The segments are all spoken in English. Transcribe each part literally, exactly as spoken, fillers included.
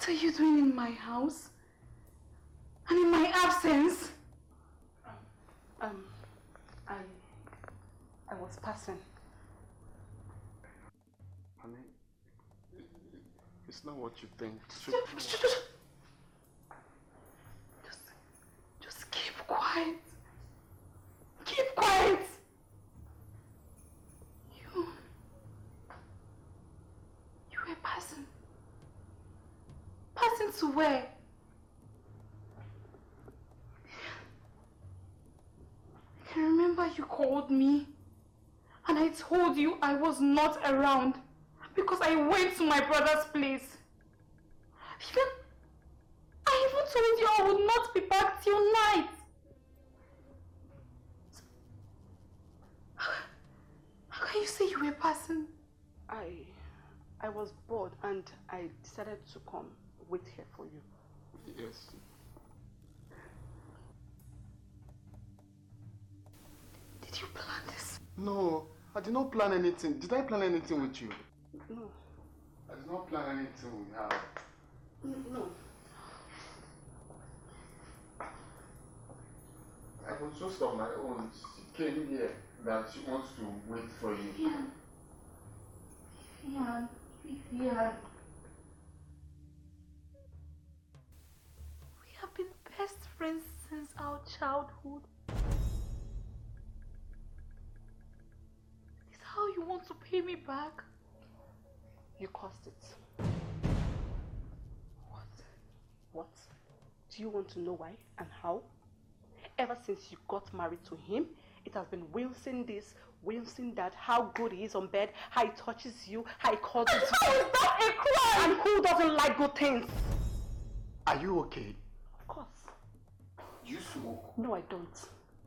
What are you doing in my house? And in my absence? Um, I... I was passing. Honey, it's not what you think. Just, just, just keep quiet. Keep quiet. You, you were passing. Passing to where? I can remember you called me and I told you I was not around because I went to my brother's place. Even, I even told you I would not be back till night. So, how, how can you say you were passing? I... I was bored and I decided to come wait here for you. Yes. Did you plan this? No, I did not plan anything. Did I plan anything with you? No. I did not plan anything with her. No. I was just on my own. She came here that she wants to wait for you. Yeah. Yeah. Yeah. We have been best friends since our childhood. Is how you want to pay me back? You caused it. What? What? Do you want to know why and how? Ever since you got married to him, it has been Wilson this, Wilson that, how good he is on bed, how he touches you, how he calls you. How is that a crime? And who doesn't like good things? Are you okay? Of course. You smoke? No, I don't.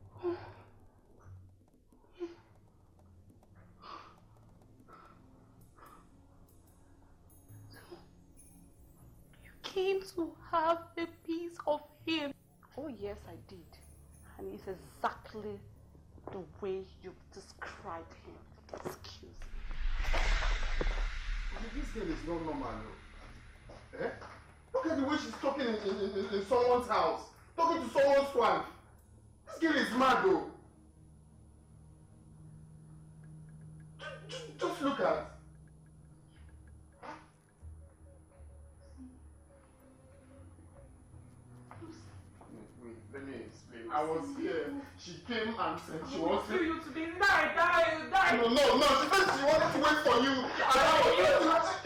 You came to have a piece of him. Oh yes, I did. And it's exactly the way you've described him. Excuse me. I mean, this girl is not normal. Eh? Look at the way she's talking in, in, in, in someone's house. Talking to someone's wife. This girl is mad though. Just, just, just look at. Wait, let me explain. I was here. She came and said she wants to. you today. Die, die, die. No, no, no. She said she wanted to wait for you. And I was